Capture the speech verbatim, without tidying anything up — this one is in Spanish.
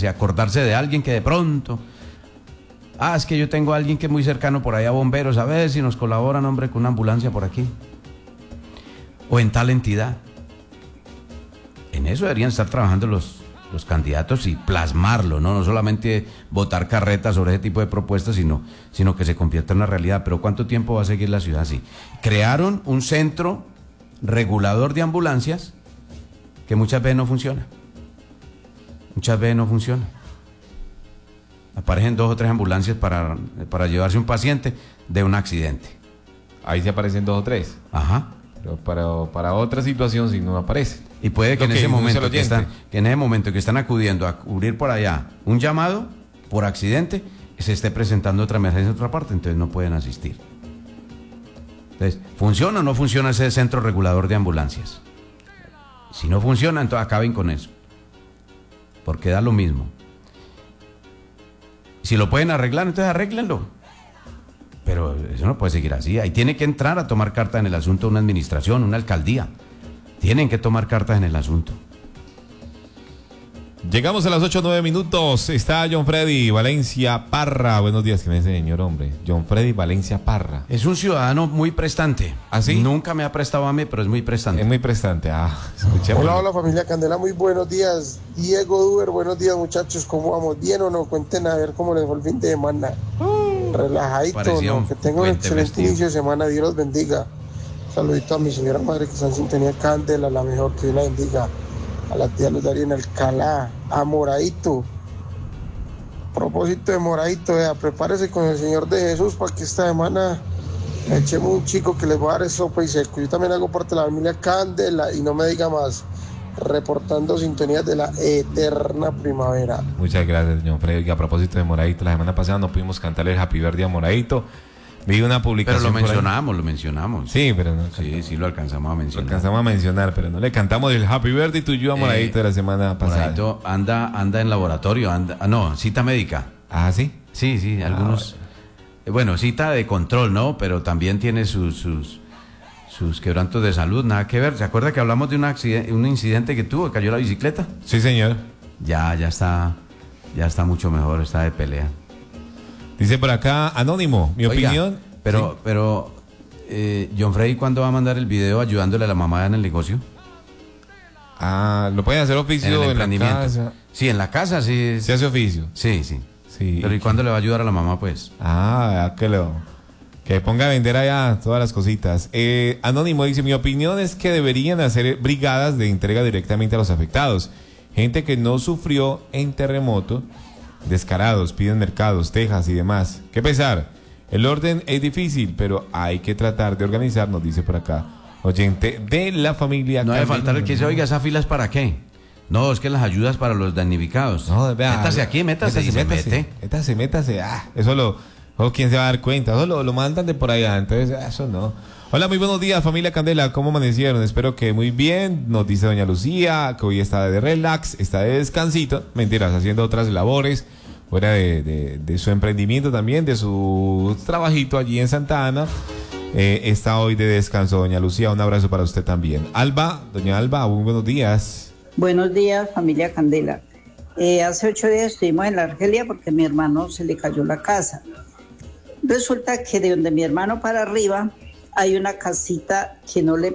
imaginarse, acordarse de alguien que de pronto, ah, es que yo tengo a alguien que es muy cercano por allá, bomberos, a ver si nos colaboran, hombre, con una ambulancia por aquí, o en tal entidad. En eso deberían estar trabajando los, los candidatos y plasmarlo, ¿no? No solamente botar carretas sobre ese tipo de propuestas, sino, sino que se convierta en una realidad. Pero ¿cuánto tiempo va a seguir la ciudad así? Crearon un centro regulador de ambulancias que muchas veces no funciona. Muchas veces no funciona. Aparecen dos o tres ambulancias para, para llevarse un paciente de un accidente. Ahí se aparecen dos o tres. Ajá. Pero para, para otra situación si no aparece. Y puede que en, ese momento que, están, que en ese momento que están acudiendo a cubrir por allá un llamado por accidente, se esté presentando otra emergencia en otra parte, entonces no pueden asistir. Entonces, ¿funciona o no funciona ese centro regulador de ambulancias? Si no funciona, entonces acaben con eso, porque da lo mismo. Si lo pueden arreglar, entonces arréglenlo. Pero eso no puede seguir así. Ahí tiene que entrar a tomar cartas en el asunto una administración, una alcaldía. Tienen que tomar cartas en el asunto. Llegamos a las ocho o nueve minutos. Está John Freddy Valencia Parra. Buenos días, ¿quién es ese señor, hombre? John Freddy Valencia Parra. Es un ciudadano muy prestante. ¿Ah, sí? Nunca me ha prestado a mí, pero es muy prestante. Es muy prestante. Ah, escuchemos. Hola, hola familia Candela, muy buenos días. Diego Duber, buenos días muchachos. ¿Cómo vamos? ¿Bien o no? Cuenten a ver cómo les fue el fin de semana. Uh, Relajadito, ¿no? Que tengan un excelente vestido. Inicio de semana. Dios los bendiga. Saludito a mi señora madre que está en sintonía Candela, la mejor, que Dios la bendiga. A la tía Luz Daría en Alcalá, a Moradito. A propósito de Moradito, vea, prepárese con el Señor de Jesús para que esta semana echemos un chico que les va a dar sopa y seco. Yo también hago parte de la familia Candela y no me diga más. Reportando sintonías de la eterna primavera. Muchas gracias, señor Freddy. A propósito de Moradito, la semana pasada no pudimos cantarle el Happy Birthday a Moradito. Vi una publicación. Pero lo mencionamos, lo mencionamos. Sí, pero no. Sí, sí, lo alcanzamos a mencionar. Lo alcanzamos a mencionar, pero no le cantamos el Happy Birthday to you a Moradito eh, de la semana pasada. Moradito anda, anda en laboratorio, anda, ah, no, cita médica. Ah, ¿sí? Sí, sí, algunos. Ah, bueno, cita de control, ¿no? Pero también tiene sus, sus, sus quebrantos de salud, nada que ver. ¿Se acuerda que hablamos de un accidente, un incidente que tuvo, que cayó la bicicleta? Sí, señor. Ya, ya está, ya está mucho mejor, está de pelea. Dice por acá, Anónimo, mi Oiga, opinión. Pero, ¿sí? pero, eh, John Freddy, ¿cuándo va a mandar el video ayudándole a la mamá en el negocio? Ah, ¿lo pueden hacer oficio en, en la casa? Sí, en la casa sí. ¿Se hace oficio? Sí, sí. sí pero ¿y cuándo le va a ayudar a la mamá, pues? Ah, que lo... Que ponga a vender allá todas las cositas. Eh, Anónimo dice, mi opinión es que deberían hacer brigadas de entrega directamente a los afectados. Gente que no sufrió en terremoto, descarados, piden mercados, tejas y demás. ¿Qué pesar? El orden es difícil, pero hay que tratar de organizar, nos dice por acá. Oyente de la familia. No debe faltar el que se oiga, ¿esas filas para qué? No, es que las ayudas para los damnificados. No, vea, métase aquí, métase, métase y se métase, mete. Métase, métase. Ah, eso lo... Oh, ¿quién se va a dar cuenta? Eso lo, lo mandan de por allá, entonces eso no. Hola, muy buenos días, familia Candela, ¿cómo amanecieron? Espero que muy bien. Nos dice doña Lucía que hoy está de relax, está de descansito, mentiras, haciendo otras labores, fuera de, de, de su emprendimiento también, de su trabajito allí en Santa Ana. Eh, está hoy de descanso, doña Lucía, un abrazo para usted también. Alba, doña Alba, muy buenos días. Buenos días, familia Candela. Eh, hace ocho días estuvimos en la Argelia porque a mi hermano se le cayó la casa. Resulta que de donde mi hermano para arriba hay una casita que no le